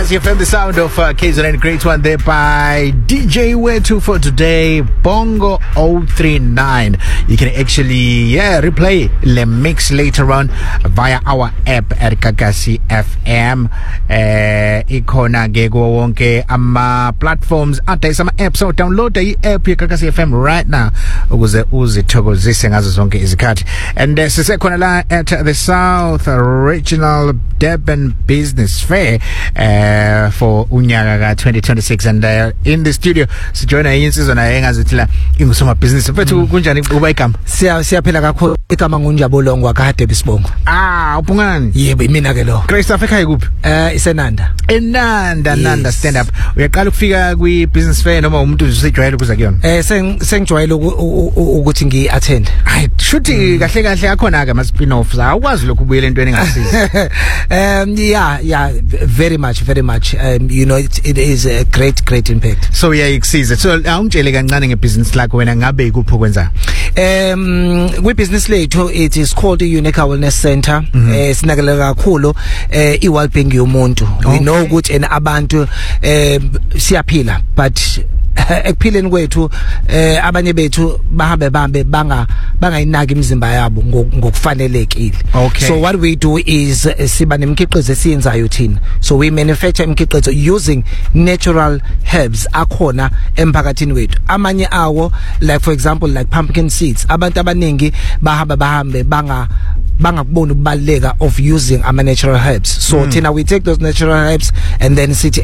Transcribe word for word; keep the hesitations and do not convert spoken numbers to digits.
Kakasi F M, the sound of uh, K Z N. Great one there by D J Wetu for today, Bongo oh three nine. You can actually, yeah, replay the mix later on via our app at Kakasi F M. Uh, ikona gego wonke ama platforms ata some apps, so download the app ya Kakasi F M right now ukuze uzithokozise ngazo zonke izikhathi. And uh, sisekhona la at the South Regional Durban Business Fair uh, for unyaka ka twenty twenty-six, and uh, in the studio sijoina insizwa na engazithila ingusoma business mfethu kunjani uba igama siya siyaphela kakhulu igama ngunjabulo ngwakade bisibongo. Ah ubungani? Yebo mina ke lo Great stuff. Ekhaya kuphi? Eh isenanda enanda nanda stand up. Uyaqala ukufika kwi business fair noma umuntu usejwayele ukuza kuyona? Eh sengijwayele ukuthi ngi attend. Hayi shuthi kahle kahle akhona ke ama spin offs awukwazi lokhu ubuyele entweni engasizi. Um yeah yeah very much very much um you know it, it is a great great impact. So yeah ikusiza. So awungitshele kancane ngebusiness lakho wena ngabe ikuphi kwenza? Um we business lethu it is called the Unique Wellness Center. Eh sinakele kakhulu eh I well-being yomuntu. We know ukuthi en abantu eh siyaphila but ekuphileni kwethu eh abanye bethu bahambe bambe banga bangayinaki imizimba yabo ngokufanelekile. So what we do is uh, siba nemikhiqizo esiyenzayo thina, so we manufacture imikhiqizo using natural herbs akhona emphakathini wethu. Amanye awo like for example like pumpkin seeds, abantu abaningi bahamba bahambe banga bangakubona ukubaleka of using ama natural herbs. So mm. thina we take those natural herbs and then sit